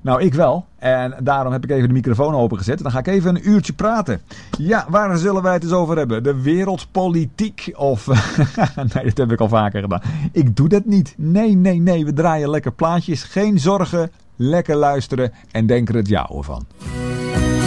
Nou, ik wel. En daarom heb ik even de microfoon opengezet. Dan ga ik even een uurtje praten. Ja, waar zullen wij het eens over hebben? De wereldpolitiek of... nee, dat heb ik al vaker gedaan. Ik doe dat niet. Nee. We draaien lekker plaatjes. Geen zorgen. Lekker luisteren en denk er het jouwe van.